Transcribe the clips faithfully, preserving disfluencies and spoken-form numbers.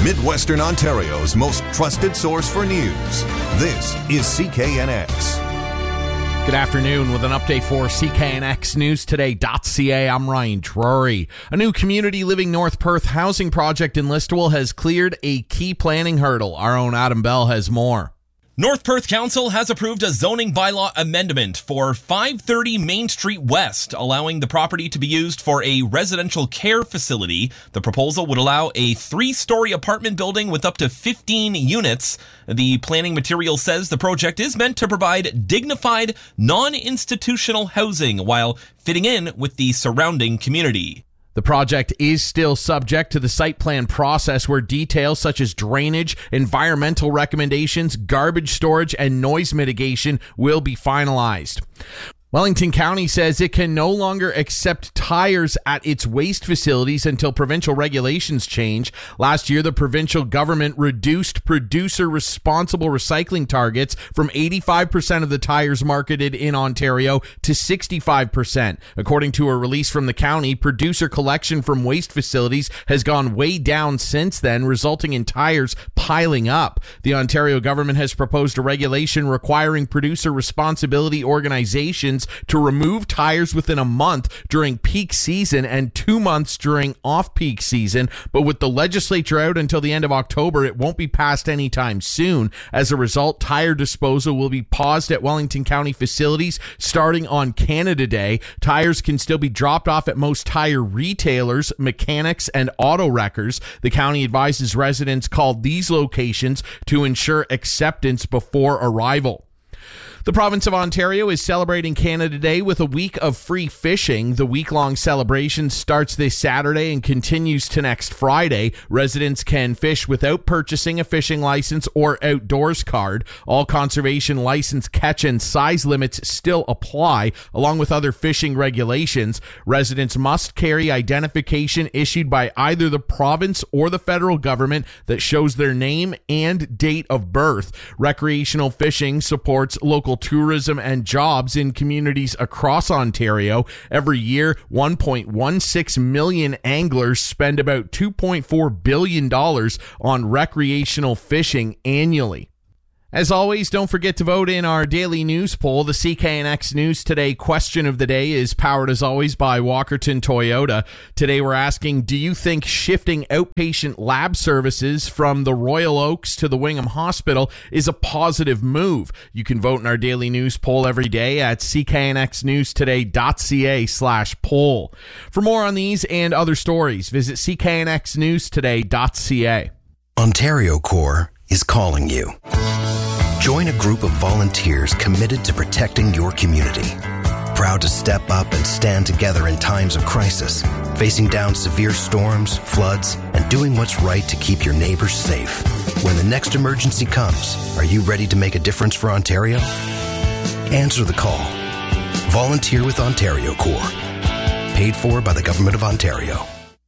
Midwestern Ontario's most trusted source for news. This is C K N X. Good afternoon with an update for C K N X News Today.ca. I'm Ryan Drury. A new community living North Perth housing project in Listowel has cleared a key planning hurdle. Our own Adam Bell has more. North Perth Council has approved a zoning bylaw amendment for five thirty Main Street West, allowing the property to be used for a residential care facility. The proposal would allow a three-story apartment building with up to fifteen units. The planning material says the project is meant to provide dignified, non-institutional housing while fitting in with the surrounding community. The project is still subject to the site plan process, where details such as drainage, environmental recommendations, garbage storage, and noise mitigation will be finalized. Wellington County says it can no longer accept tires at its waste facilities until provincial regulations change. Last year, the provincial government reduced producer responsible recycling targets from eighty-five percent of the tires marketed in Ontario to sixty-five percent. According to a release from the county, producer collection from waste facilities has gone way down since then, resulting in tires piling up. The Ontario government has proposed a regulation requiring producer responsibility organizations to remove tires within a month during peak season and two months during off-peak season. But with the legislature out until the end of October, it won't be passed anytime soon. As a result, tire disposal will be paused at Wellington County facilities starting on Canada Day. Tires can still be dropped off at most tire retailers, mechanics, and auto wreckers. The county advises residents call these locations to ensure acceptance before arrival. The province of Ontario is celebrating Canada Day with a week of free fishing. The week-long celebration starts this Saturday and continues to next Friday. Residents can fish without purchasing a fishing license or outdoors card. All conservation license catch and size limits still apply, along with other fishing regulations. Residents must carry identification issued by either the province or the federal government that shows their name and date of birth. Recreational fishing supports local tourism and jobs in communities across Ontario. Every year, one point one six million anglers spend about two point four billion dollars on recreational fishing annually. As always, don't forget to vote in our daily news poll. The C K N X News Today question of the day is powered, as always, by Walkerton Toyota. Today we're asking, do you think shifting outpatient lab services from the Royal Oaks to the Wingham Hospital is a positive move? You can vote in our daily news poll every day at cknxnewstoday.ca slash poll. For more on these and other stories, visit cknxnewstoday.ca. Ontario Corps is calling you. Join a group of volunteers committed to protecting your community. Proud to step up and stand together in times of crisis, facing down severe storms, floods, and doing what's right to keep your neighbors safe. When the next emergency comes, are you ready to make a difference for Ontario? Answer the call. Volunteer with Ontario Corps. Paid for by the Government of Ontario.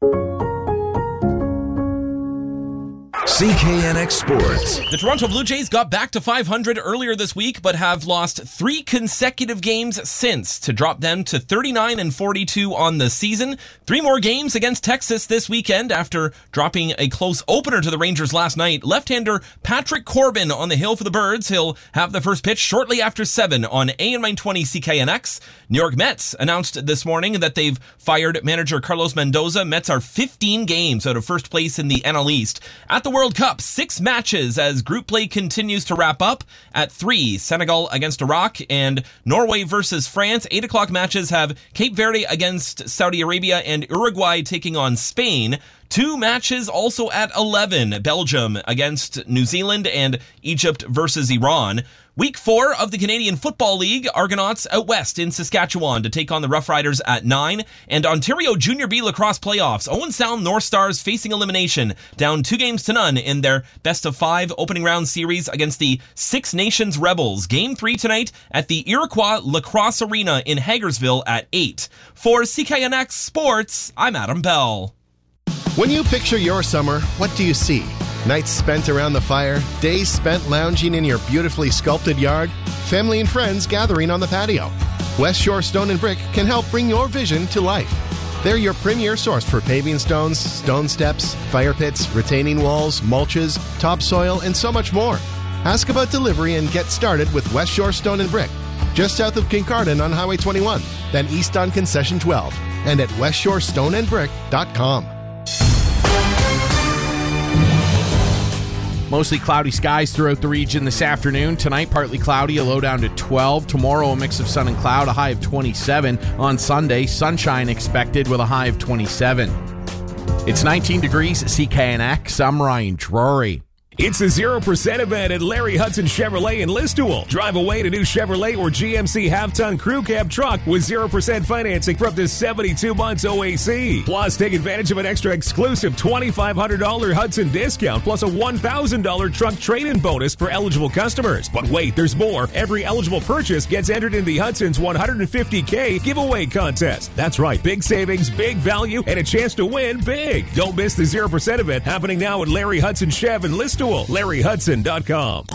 C K N X Sports. The Toronto Blue Jays got back to five hundred earlier this week, but have lost three consecutive games since to drop them to thirty-nine and forty-two on the season. Three more games against Texas this weekend after dropping a close opener to the Rangers last night. Left-hander Patrick Corbin on the hill for the Birds. He'll have the first pitch shortly after seven on A M nine twenty C K N X. New York Mets announced this morning that they've fired manager Carlos Mendoza. Mets are fifteen games out of first place in the N L East. At the World Cup, six matches as group play continues to wrap up. At three, Senegal against Iraq and Norway versus France. Eight o'clock matches have Cape Verde against Saudi Arabia and Uruguay taking on Spain. Two matches also at eleven, Belgium against New Zealand and Egypt versus Iran. Week four of the Canadian Football League, Argonauts out west in Saskatchewan to take on the Rough Riders at nine. And Ontario Junior B Lacrosse Playoffs, Owen Sound North Stars facing elimination, down two games to none in their best of five opening round series against the Six Nations Rebels. Game three tonight at the Iroquois Lacrosse Arena in Hagersville at eight. For C K N X Sports, I'm Adam Bell. When you picture your summer, what do you see? Nights spent around the fire, days spent lounging in your beautifully sculpted yard, family and friends gathering on the patio. West Shore Stone and Brick can help bring your vision to life. They're your premier source for paving stones, stone steps, fire pits, retaining walls, mulches, topsoil, and so much more. Ask about delivery and get started with West Shore Stone and Brick, just south of Kincardine on Highway twenty-one, then east on Concession twelve, and at west shore stone and brick dot com. Mostly cloudy skies throughout the region this afternoon. Tonight, partly cloudy, a low down to twelve. Tomorrow, a mix of sun and cloud, a high of twenty-seven. On Sunday, sunshine expected with a high of twenty-seven. It's nineteen degrees at C K N X. I'm Ryan Drury. It's the zero percent event at Larry Hudson Chevrolet in Listowel. Drive away to new Chevrolet or G M C half-ton crew cab truck with zero percent financing for up to seventy-two months O A C. Plus, take advantage of an extra exclusive twenty-five hundred dollars Hudson discount plus a one thousand dollars truck trade-in bonus for eligible customers. But wait, there's more. Every eligible purchase gets entered in the Hudson's one hundred fifty thousand giveaway contest. That's right, big savings, big value, and a chance to win big. Don't miss the zero percent event happening now at Larry Hudson Chev in Listowel. Larry Hudson dot com.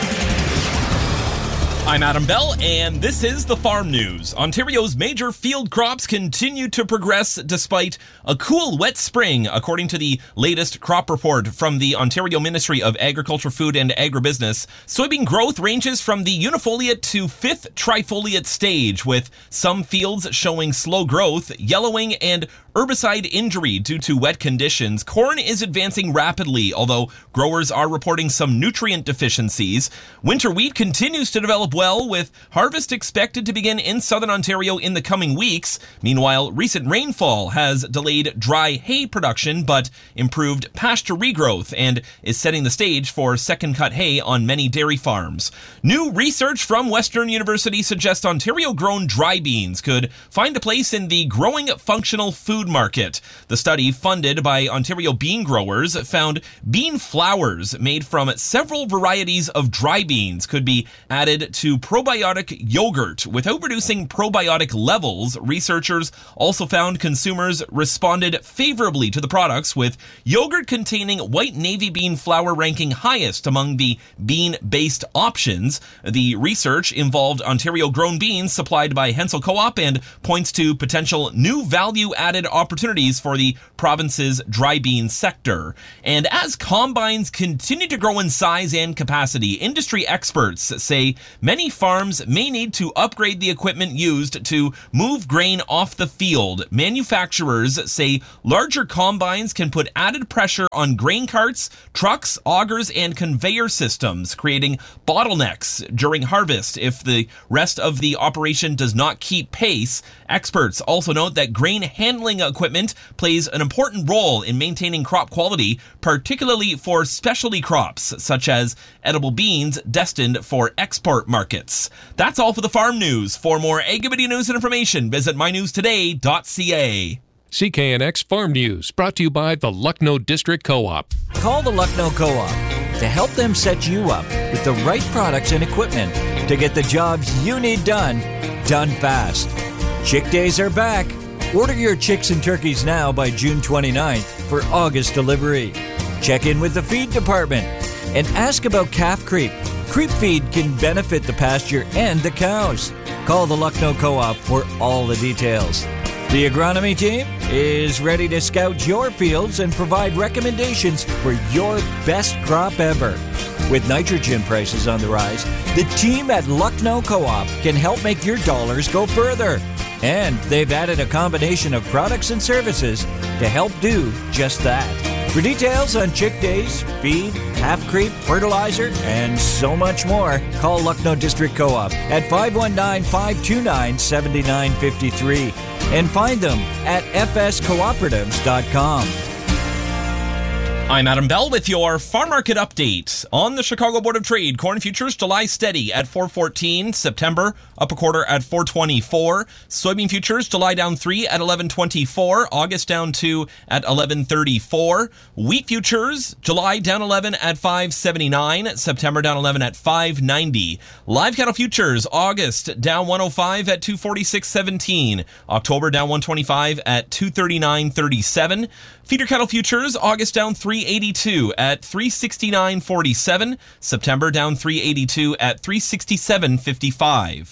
I'm Adam Bell, and this is the Farm News. Ontario's major field crops continue to progress despite a cool, wet spring, according to the latest crop report from the Ontario Ministry of Agriculture, Food and Agribusiness. Soybean growth ranges from the unifoliate to fifth trifoliate stage, with some fields showing slow growth, yellowing, and herbicide injury due to wet conditions. Corn is advancing rapidly, although growers are reporting some nutrient deficiencies. Winter wheat continues to develop well, with harvest expected to begin in southern Ontario in the coming weeks. Meanwhile, recent rainfall has delayed dry hay production, but improved pasture regrowth and is setting the stage for second cut hay on many dairy farms. New research from Western University suggests Ontario-grown dry beans could find a place in the growing functional food market. The study, funded by Ontario bean growers, found bean flours made from several varieties of dry beans could be added to probiotic yogurt without reducing probiotic levels. Researchers also found consumers responded favorably to the products, with yogurt containing white navy bean flour ranking highest among the bean-based options. The research involved Ontario-grown beans supplied by Hensel Co-op and points to potential new value-added opportunities for the province's dry bean sector. And as combines continue to grow in size and capacity, industry experts say many farms may need to upgrade the equipment used to move grain off the field. Manufacturers say larger combines can put added pressure on grain carts, trucks, augers, and conveyor systems, creating bottlenecks during harvest if the rest of the operation does not keep pace. Experts also note that grain handling equipment plays an important role in maintaining crop quality, particularly for specialty crops such as edible beans destined for export markets. That's all for the Farm News. For more Agri news and information, visit my news today dot c a. C K N X Farm News, brought to you by the Lucknow District Co-op. Call the Lucknow Co-op to help them set you up with the right products and equipment to get the jobs you need done, done fast. Chick Days are back. Order your chicks and turkeys now by June twenty-ninth for August delivery. Check in with the feed department and ask about calf creep. Creep feed can benefit the pasture and the cows. Call the Lucknow Co-op for all the details. The agronomy team is ready to scout your fields and provide recommendations for your best crop ever. With nitrogen prices on the rise, the team at Lucknow Co-op can help make your dollars go further. And they've added a combination of products and services to help do just that. For details on chick days, feed, half creep, fertilizer, and so much more, call Lucknow District Co-op at five one nine, five two nine, seven nine five three and find them at f s cooperatives dot com. I'm Adam Bell with your farm market update. On the Chicago Board of Trade, corn futures July steady at four fourteen, September up a quarter at four twenty-four. Soybean futures July down three at eleven twenty-four, August down two at eleven thirty-four. Wheat futures July down eleven at five seventy-nine, September down eleven at five ninety. Live cattle futures August down one oh five at two forty-six seventeen, October down one twenty-five at two thirty-nine thirty-seven. Feeder cattle futures August down three eighty-two at three sixty-nine forty-seven, September down three eighty-two at three sixty-seven fifty-five.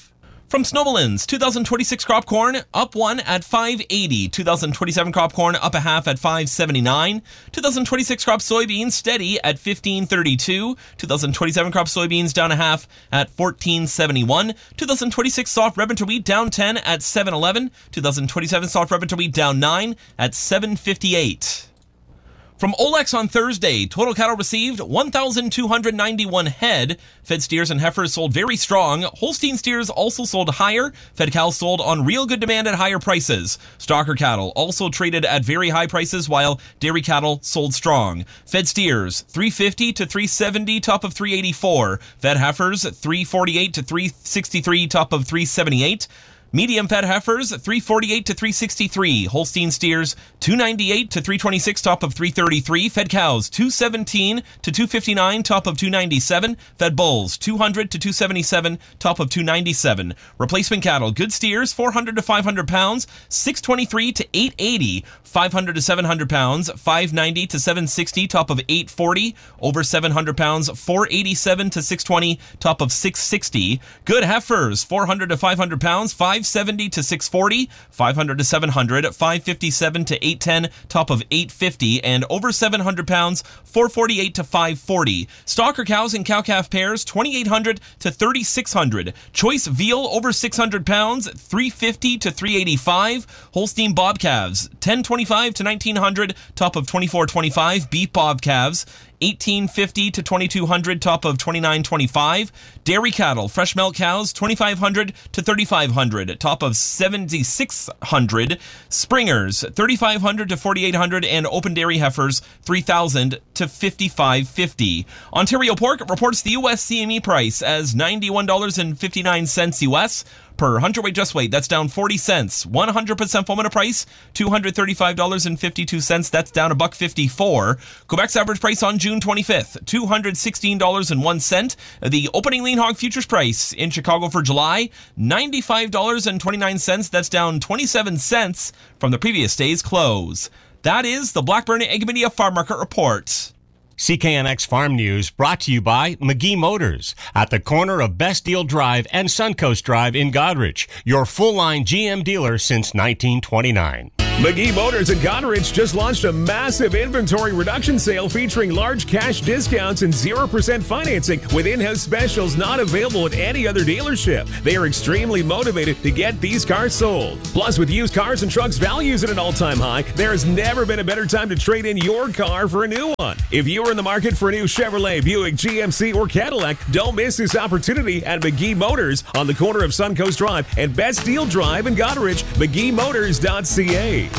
From Snowlands, two thousand twenty-six crop corn up one at five eighty. two thousand twenty-seven crop corn up a half at five seventy-nine. two thousand twenty-six crop soybeans steady at fifteen thirty-two. two thousand twenty-seven crop soybeans down a half at fourteen seventy-one. two thousand twenty-six soft red winter wheat down ten at seven eleven. two thousand twenty-seven soft red winter wheat down nine at seven fifty-eight. From Olex on Thursday, total cattle received one thousand two hundred ninety-one head. Fed steers and heifers sold very strong. Holstein steers also sold higher. Fed cows sold on real good demand at higher prices. Stocker cattle also traded at very high prices, while dairy cattle sold strong. Fed steers three fifty to three seventy, top of three eighty-four. Fed heifers three forty-eight to three sixty-three, top of three seventy-eight. Medium fed heifers, three forty-eight to three sixty-three. Holstein steers, two ninety-eight to three twenty-six, top of three thirty-three. Fed cows, two seventeen to two fifty-nine, top of two ninety-seven. Fed bulls, two hundred to two seventy-seven, top of two ninety-seven. Replacement cattle, good steers, four hundred to five hundred pounds, six twenty-three to eight eighty. five hundred to seven hundred pounds, five ninety to seven sixty, top of eight forty. Over seven hundred pounds, four eighty-seven to six twenty, top of six sixty. Good heifers, four hundred to five hundred pounds, five seventy to six forty, five hundred to seven hundred, five fifty-seven to eight ten, top of eight fifty, and over seven hundred pounds, four forty-eight to five forty. Stocker cows and cow-calf pairs, twenty-eight hundred to thirty-six hundred. Choice veal over six hundred pounds, three fifty to three eighty-five. Holstein bob calves, ten twenty-five to nineteen hundred, top of twenty-four twenty-five. Beef bob calves, eighteen fifty to twenty-two hundred, top of twenty-nine twenty-five. Dairy cattle, fresh milk cows, twenty-five hundred to thirty-five hundred, top of seventy-six hundred. Springers, thirty-five hundred to forty-eight hundred, and open dairy heifers, three thousand to fifty-five fifty. Ontario Pork reports the U S C M E price as ninety-one dollars and fifty-nine cents U S per hundredweight just weight. That's down forty cents. one hundred percent fomenta price, two hundred thirty-five dollars and fifty-two cents. That's down a buck fifty-four. Quebec's average price on June twenty-fifth, two hundred sixteen dollars and one cent. The opening lean hog futures price in Chicago for July, ninety-five dollars and twenty-nine cents. That's down twenty-seven cents from the previous day's close. That is the Blackburn Egg Media Farm Market Report. C K N X Farm News brought to you by McGee Motors at the corner of Best Deal Drive and Suncoast Drive in Goderich, your full-line G M dealer since nineteen twenty-nine. McGee Motors in Goderich just launched a massive inventory reduction sale featuring large cash discounts and zero percent financing with in-house specials not available at any other dealership. They are extremely motivated to get these cars sold. Plus, with used cars and trucks values at an all-time high, there has never been a better time to trade in your car for a new one. If you are in the market for a new Chevrolet, Buick, G M C, or Cadillac, don't miss this opportunity at McGee Motors on the corner of Suncoast Drive and Best Deal Drive in Goderich, McGee Motors dot C A.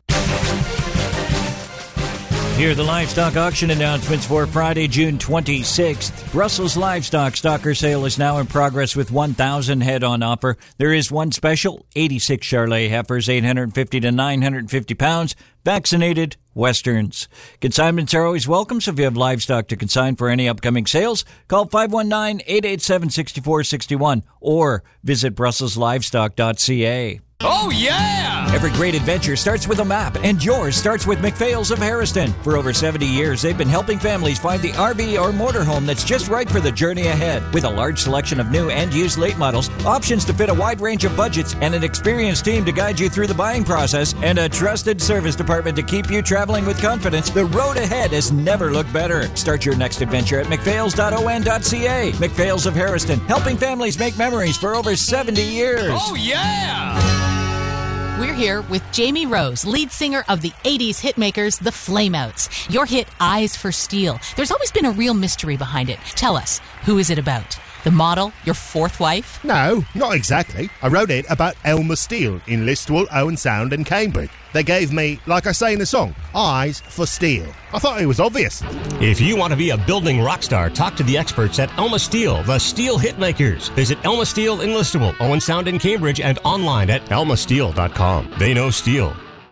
Here are the livestock auction announcements for Friday, June twenty-sixth. Brussels Livestock Stocker Sale is now in progress with one thousand head on offer. There is one special, eighty-six Charolais heifers, eight hundred fifty to nine hundred fifty pounds, vaccinated Westerns. Consignments are always welcome, so if you have livestock to consign for any upcoming sales, call five one nine, eight eight seven, six four six one or visit brussels livestock dot c a. Oh, yeah! Every great adventure starts with a map, and yours starts with McPhail's of Harrison. For over seventy years, they've been helping families find the R V or motorhome that's just right for the journey ahead. With a large selection of new and used late models, options to fit a wide range of budgets, and an experienced team to guide you through the buying process, and a trusted service department to keep you traveling with confidence, the road ahead has never looked better. Start your next adventure at mcphails dot o n dot c a. McPhail's of Harrison, helping families make memories for over seventy years. Oh, yeah! We're here with Jamie Rose, lead singer of the eighties hitmakers, the Flameouts. Your hit, Eyes for Steel. There's always been a real mystery behind it. Tell us, who is it about? The model, your fourth wife? No, not exactly. I wrote it about Elmer Steele in Listowel, Owen Sound and Cambridge. They gave me, like I say in the song, eyes for steel. I thought it was obvious. If you want to be a building rock star, talk to the experts at Elma Steel, the Steel Hitmakers. Visit Elma Steel in Listowel, Owen Sound in Cambridge, and online at elma steel dot com. They know steel.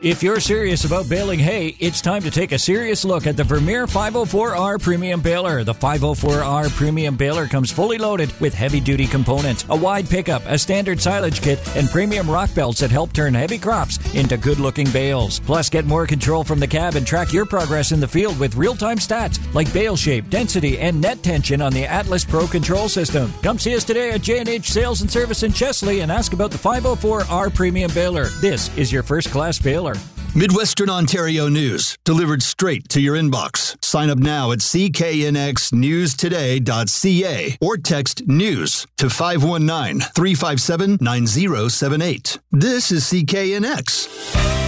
If you're serious about baling hay, it's time to take a serious look at the Vermeer five oh four R Premium Baler. The five oh four R Premium Baler comes fully loaded with heavy-duty components, a wide pickup, a standard silage kit, and premium rock belts that help turn heavy crops into good-looking bales. Plus, get more control from the cab and track your progress in the field with real-time stats like bale shape, density, and net tension on the Atlas Pro control system. Come see us today at J and H Sales and Service in Chesley and ask about the five oh four R Premium Baler. This is your first-class baler. Midwestern Ontario news, delivered straight to your inbox. Sign up now at c k n x news today dot c a or text NEWS to five one nine, three five seven, nine zero seven eight. This is C K N X.